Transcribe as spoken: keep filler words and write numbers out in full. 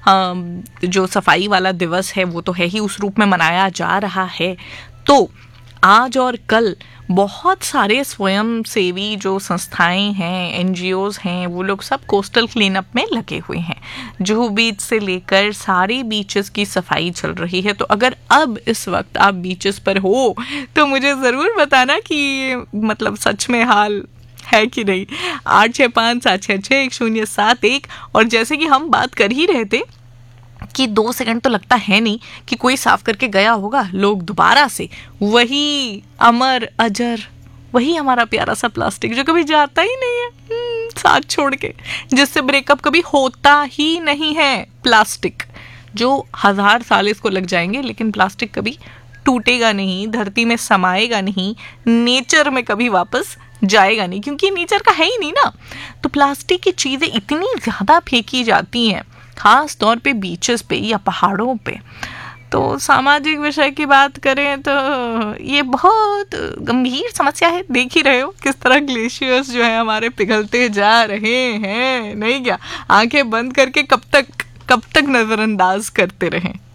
जो सफाई वाला दिवस है वो तो है ही, उस रूप में मनाया जा रहा है। तो आज और कल बहुत सारे स्वयं सेवी जो संस्थाएं हैं, एनजीओज हैं, वो लोग सब कोस्टल क्लीन अप में लगे हुए हैं। जुहू बीच से लेकर सारे बीचेस की सफाई चल रही है। तो अगर अब इस वक्त आप बीचेस पर हो तो मुझे ज़रूर बताना कि मतलब सच में हाल है कि नहीं। आठ छः पाँच सात छः छः एक शून्य सात एक। और जैसे कि हम बात कर ही रहे थे कि दो सेकंड तो लगता है नहीं कि कोई साफ करके गया होगा, लोग दोबारा से वही अमर अजर, वही हमारा प्यारा सा प्लास्टिक जो कभी जाता ही नहीं है साथ छोड़ के, जिससे ब्रेकअप कभी होता ही नहीं है। प्लास्टिक जो हजार साल इसको लग जाएंगे, लेकिन प्लास्टिक कभी टूटेगा नहीं, धरती में समाएगा नहीं, नेचर में कभी वापस जाएगा नहीं, क्योंकि नेचर का है ही नहीं ना। तो प्लास्टिक की चीज़ें इतनी ज़्यादा फेंकी जाती हैं, खास तौर पे बीचेस पे या पहाड़ों पे। तो सामाजिक विषय की बात करें तो ये बहुत गंभीर समस्या है। देख ही रहे हो किस तरह ग्लेशियर्स जो है हमारे पिघलते जा रहे हैं, नहीं क्या? आंखें बंद करके कब तक कब तक नज़रअंदाज करते रहें।